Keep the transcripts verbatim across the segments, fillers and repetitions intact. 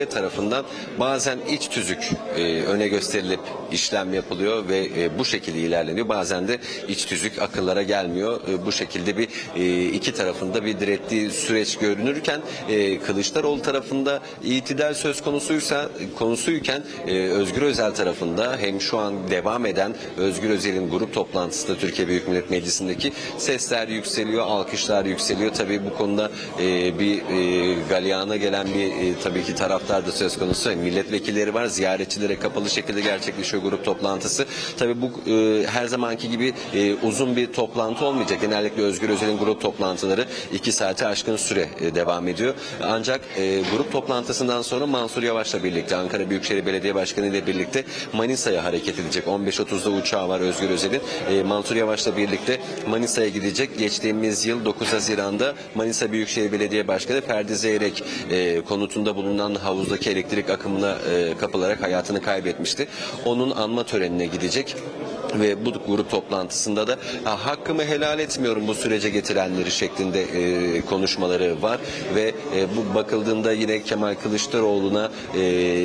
tarafından bazen iç tüzük e, öne gösterilip işlem yapılıyor ve e, bu şekilde ilerleniyor. Bazen de iç tüzük akıllara gelmiyor. E, bu şekilde bir e, iki tarafında bir direttiği süreç görünürken e, Kılıçdaroğlu tarafında itidal söz konusuysa konusuyken e, Özgür Özel tarafında hem şu an devam eden Özgür Özel'in grup toplantısında Türkiye Büyük Millet Meclisi'ndeki sesler yükseliyor, alkışlar yükseliyor. Tabii bu konuda e, bir e, galyana gelen bir e, tabii ki taraftar da söz konusu. Milletvekilleri var. Ziyaretçilere kapalı şekilde gerçekleşiyor grup toplantısı. Tabii bu e, her zamanki gibi e, uzun bir toplantı olmayacak. Genellikle Özgür Özel'in grup toplantıları iki saate aşkın süre e, devam ediyor. Ancak e, grup toplantısından sonra Mansur Yavaş'la birlikte Ankara Büyükşehir Belediye Başkanı ile birlikte Manisa'ya hareket edecek. on beş otuzda uçağı var Özgür Özel'in. E, Mansur Yavaş'la birlikte Manisa'ya gidecek. Geçtiğimiz yıl dokuz Haziran'da Manisa Büyükşehir Belediye Başkanı Ferdi Zeyrek e, konutunda bulunan havuzdaki elektrik akımına e, kapılarak hayatını kaybetmişti. Onun anma törenine gidecek. Ve bu grup toplantısında da ha, hakkımı helal etmiyorum bu sürece getirenleri şeklinde e, konuşmaları var ve e, bu bakıldığında yine Kemal Kılıçdaroğlu'na e,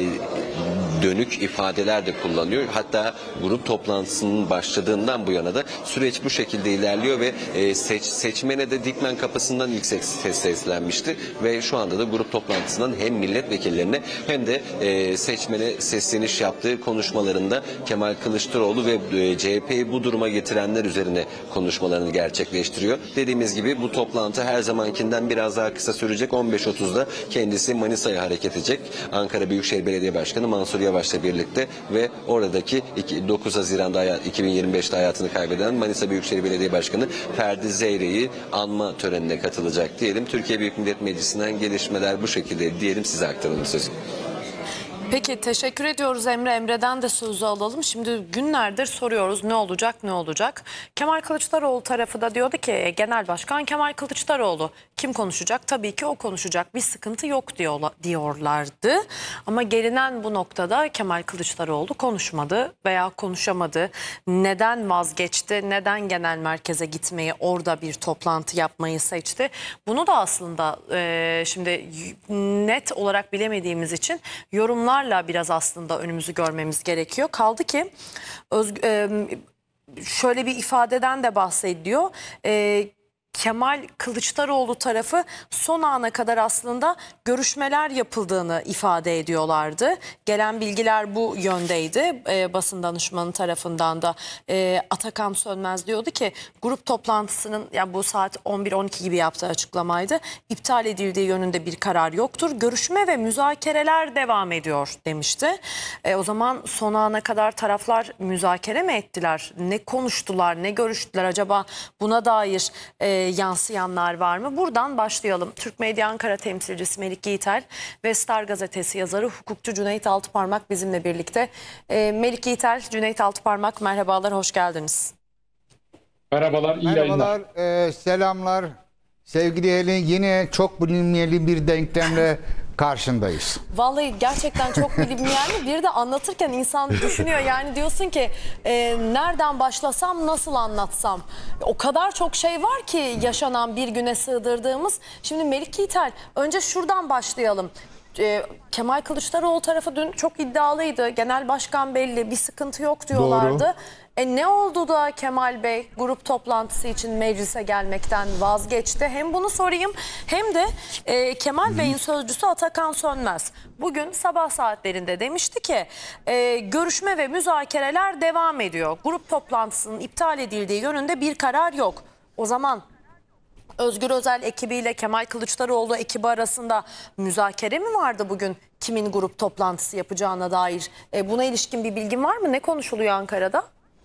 dönük ifadeler de kullanıyor. Hatta grup toplantısının başladığından bu yana da süreç bu şekilde ilerliyor ve e, seç, seçmene de Dikmen kapısından ilk ses, ses seslenmişti ve şu anda da grup toplantısından hem milletvekillerine hem de e, seçmene sesleniş yaptığı konuşmalarında Kemal Kılıçdaroğlu ve e, C H P'yi bu duruma getirenler üzerine konuşmalarını gerçekleştiriyor. Dediğimiz gibi bu toplantı her zamankinden biraz daha kısa sürecek. on beş otuzda kendisi Manisa'ya hareket edecek. Ankara Büyükşehir Belediye Başkanı Mansur Yavaş'la birlikte ve oradaki dokuz Haziran'da iki bin yirmi beşte hayatını kaybeden Manisa Büyükşehir Belediye Başkanı Ferdi Zeyrek'i anma törenine katılacak diyelim. Türkiye Büyük Millet Meclisi'nden gelişmeler bu şekilde diyelim, size aktaralım sözü. Peki, teşekkür ediyoruz Emre. Emre'den de sözü alalım. Şimdi günlerdir soruyoruz ne olacak ne olacak. Kemal Kılıçdaroğlu tarafı da diyordu ki Genel Başkan Kemal Kılıçdaroğlu kim konuşacak? Tabii ki o konuşacak. Bir sıkıntı yok diyorlardı. Ama gelinen bu noktada Kemal Kılıçdaroğlu konuşmadı veya konuşamadı. Neden vazgeçti? Neden genel merkeze gitmeyi, orada bir toplantı yapmayı seçti? Bunu da aslında e, şimdi net olarak bilemediğimiz için yorumlar biraz aslında önümüzü görmemiz gerekiyor. Kaldı ki Özg e, şöyle bir ifadeden de bahsediyor. E, Kemal Kılıçdaroğlu tarafı son ana kadar aslında görüşmeler yapıldığını ifade ediyorlardı. Gelen bilgiler bu yöndeydi. E, basın danışmanı tarafından da e, Atakan Sönmez diyordu ki grup toplantısının, yani bu saat on bir on iki gibi yaptığı açıklamaydı, iptal edildiği yönünde bir karar yoktur. Görüşme ve müzakereler devam ediyor demişti. E, o zaman son ana kadar taraflar müzakere mi ettiler? Ne konuştular, ne görüştüler acaba? Buna dair e, yansıyanlar var mı? Buradan başlayalım. Türk Medya Ankara temsilcisi Melik Yiğitel ve Star Gazetesi yazarı hukukçu Cüneyt Altıparmak bizimle birlikte. E, Melik Yiğitel, Cüneyt Altıparmak, merhabalar, hoş geldiniz. Merhabalar, iyi Merhabalar, yayınlar. e, selamlar. Sevgili Elin, yine çok bilinmeyeli bir denklemle karşındayız. Vallahi gerçekten çok bilinmeyenli. Bir de anlatırken insan düşünüyor. Yani diyorsun ki e, nereden başlasam, nasıl anlatsam? O kadar çok şey var ki yaşanan, bir güne sığdırdığımız. Şimdi Melik Yiğitel, önce şuradan başlayalım. E, Kemal Kılıçdaroğlu tarafı dün çok iddialıydı. Genel başkan belli, bir sıkıntı yok diyorlardı. Doğru. E ne oldu da Kemal Bey grup toplantısı için meclise gelmekten vazgeçti? Hem bunu sorayım hem de e, Kemal Bey'in sözcüsü Atakan Sönmez bugün sabah saatlerinde demişti ki e, görüşme ve müzakereler devam ediyor. Grup toplantısının iptal edildiği yönünde bir karar yok. O zaman Özgür Özel ekibiyle Kemal Kılıçdaroğlu ekibi arasında müzakere mi vardı bugün? Kimin grup toplantısı yapacağına dair e, buna ilişkin bir bilgin var mı? Ne konuşuluyor Ankara'da?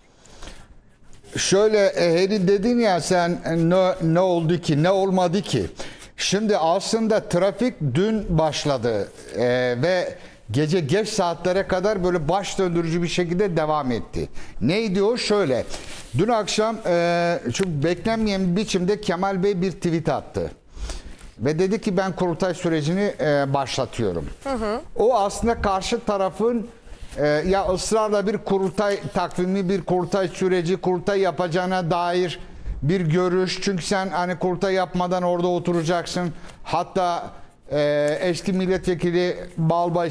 Şöyle Heri dedin ya sen, ne, ne oldu ki, ne olmadı ki? Şimdi aslında trafik dün başladı e, ve gece geç saatlere kadar böyle baş döndürücü bir şekilde devam etti. Neydi o? Şöyle, dün akşam e, şu beklenmeyen bir biçimde Kemal Bey bir tweet attı. Ve dedi ki ben kurultay sürecini e, başlatıyorum. Hı hı. O aslında karşı tarafın Ee, ya ısrarla bir kurultay takvimi, bir kurultay süreci, kurultay yapacağına dair bir görüş. Çünkü sen hani kurultay yapmadan orada oturacaksın. Hatta e, eski milletvekili Balbay